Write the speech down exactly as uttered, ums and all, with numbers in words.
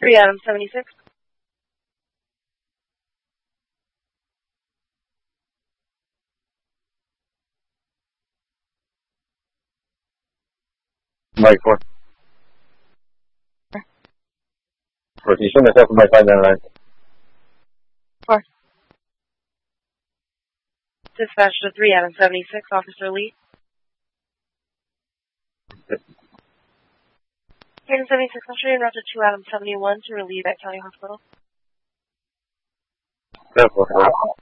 three Adam seventy-six. Mike four. For you show myself in my five nine line. four. Dispatch to three Adam seventy-six, Officer Lee. Adam seventy-six, I'll show you en route to two Adam seventy-one to relieve at County Hospital. Yeah, four.